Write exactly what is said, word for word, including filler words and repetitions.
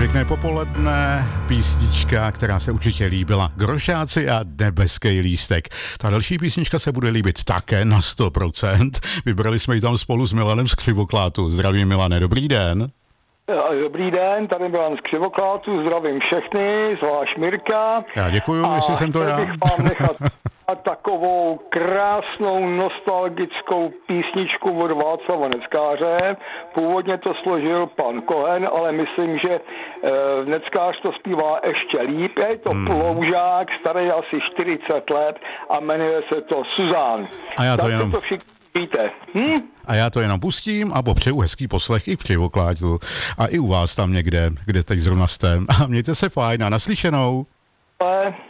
Pěkné popoledne, písnička, která se určitě líbila. Grošáci a Nebeský lístek. Ta další písnička se bude líbit také na sto procent. Vybrali jsme ji tam spolu s Milanem z Křivoklátu. Zdravím, Milane, dobrý den. Dobrý den, tady Milan z Křivoklátu, zdravím všechny, zvlášť Mirka. Já děkuju, a jestli jsem to já. bych vám nechat takovou krásnou nostalgickou písničku od Václava Neckáře. Původně to složil pan Kohen, ale myslím, že e, Neckář to zpívá ještě líp. Je to hmm. ploužák, starý asi čtyřicet let a jmenuje se to Suzán. A já to tak jenom... to všichni víte. Hm? A já to jenom pustím a popřeju hezký poslech i v Křivoklátu a i u vás tam někde, kde teď zrovna jste. A mějte se fajn a naslyšenou. Ale...